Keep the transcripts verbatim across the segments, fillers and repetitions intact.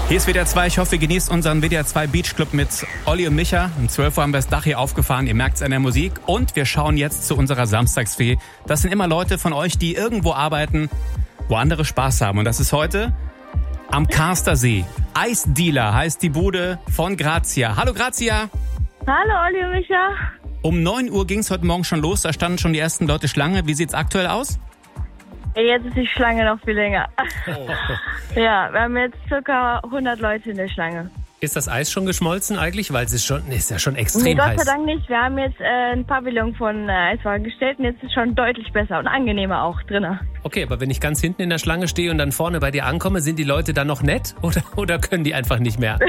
Hier ist W D R zwei. Ich hoffe, ihr genießt unseren W D R zwei Beach Club mit Olli und Micha. Um zwölf Uhr haben wir das Dach hier aufgefahren. Ihr merkt es an der Musik. Und wir schauen jetzt zu unserer Samstagsfee. Das sind immer Leute von euch, die irgendwo arbeiten, wo andere Spaß haben. Und das ist heute am Karster See. Eisdealer heißt die Bude von Grazia. Hallo Grazia. Hallo Olli und Micha. Um neun Uhr ging es heute Morgen schon los. Da standen schon die ersten Leute Schlange. Wie sieht's aktuell aus? Jetzt ist die Schlange noch viel länger. Oh. Ja, wir haben jetzt circa hundert Leute in der Schlange. Ist das Eis schon geschmolzen eigentlich? Weil es ist schon, ist ja schon Nee, extrem Gott heiß. sei Dank nicht. Wir haben jetzt äh, ein Pavillon von äh, Eiswagen gestellt und jetzt ist es schon deutlich besser und angenehmer auch drinnen. Okay, aber wenn ich ganz hinten in der Schlange stehe und dann vorne bei dir ankomme, sind die Leute dann noch nett oder, oder können die einfach nicht mehr?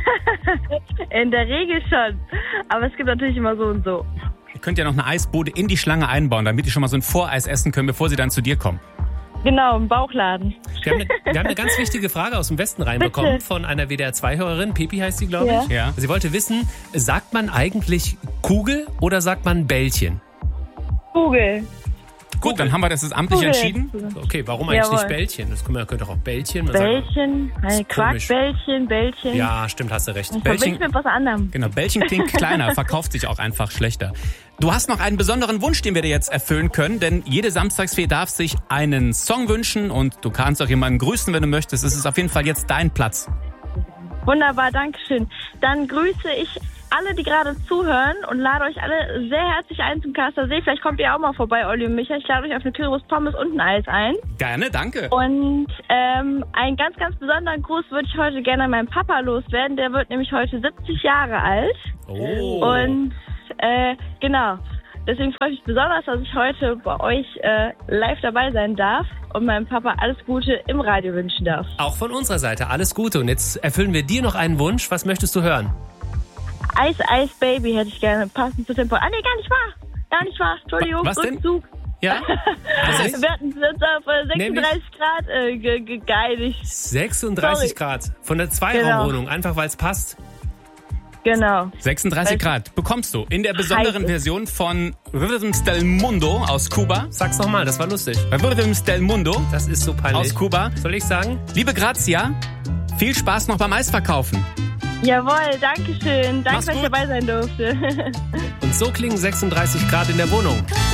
In der Regel schon. Aber es gibt natürlich immer so und so. Ihr könnt ja noch eine Eisbude in die Schlange einbauen, damit die schon mal so ein Voreis essen können, bevor sie dann zu dir kommen. Genau, im Bauchladen. Wir haben, eine, wir haben eine ganz wichtige Frage aus dem Westen reinbekommen Bitte. von einer W D R zwei Hörerin. Pipi heißt sie, glaube ich. Ja. Sie wollte wissen, sagt man eigentlich Kugel oder sagt man Bällchen? Kugel. Gut, dann haben wir das jetzt amtlich Kugel. entschieden. Okay, warum eigentlich Jawohl. nicht Bällchen? Das können wir, könnte doch auch Bällchen. Man sagt, Bällchen, ist ein komisch. Quarkbällchen, Bällchen. ja, stimmt, hast du recht. Ich Bällchen- verbinde mit was anderem. Genau, Bällchen klingt kleiner, verkauft sich auch einfach schlechter. Du hast noch einen besonderen Wunsch, den wir dir jetzt erfüllen können, denn jede Samstagsfee darf sich einen Song wünschen und du kannst auch jemanden grüßen, wenn du möchtest. Es ist auf jeden Fall jetzt dein Platz. Wunderbar, Dankeschön. Dann grüße ich alle, die gerade zuhören und lade euch alle sehr herzlich ein zum Karster See. Vielleicht kommt ihr auch mal vorbei, Olli und Micha. Ich lade euch auf eine Currywurst, Pommes und ein Eis ein. Gerne, danke. Und ähm, einen ganz, ganz besonderen Gruß würde ich heute gerne an meinen Papa loswerden. Der wird nämlich heute siebzig Jahre alt. Oh. Und äh, genau, deswegen freue ich mich besonders, dass ich heute bei euch äh, live dabei sein darf und meinem Papa alles Gute im Radio wünschen darf. Auch von unserer Seite alles Gute. Und jetzt erfüllen wir dir noch einen Wunsch. Was möchtest du hören? Eis, Eis, Baby hätte ich gerne, passend zu Tempo. Ah, nee, gar nicht wahr. Gar nicht wahr. Entschuldigung, Was denn? Rückzug. Ja? Was ist? Wir hatten es jetzt auf äh, sechsunddreißig Grad äh, ge ge geeinigt. sechsunddreißig Sorry. Grad. Von der Zweiraumwohnung. Einfach weil es passt. Genau. sechsunddreißig Grad bekommst du in der besonderen Heiß. Version von Rhythms del Mundo aus Kuba. Sag's nochmal, das war lustig. Bei Rhythms del Mundo Das ist so peinlich. aus Kuba. Soll ich sagen? Liebe Grazia, viel Spaß noch beim Eisverkaufen. Jawohl, danke schön. Danke, Mach's dass ich gut. dabei sein durfte. Und so klingen sechsunddreißig Grad in der Wohnung.